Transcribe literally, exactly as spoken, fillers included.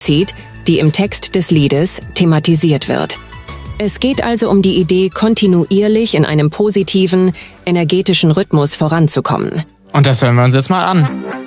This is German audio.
zieht, die im Text des Liedes thematisiert wird. Es geht also um die Idee, kontinuierlich in einem positiven, energetischen Rhythmus voranzukommen. Und das hören wir uns jetzt mal an.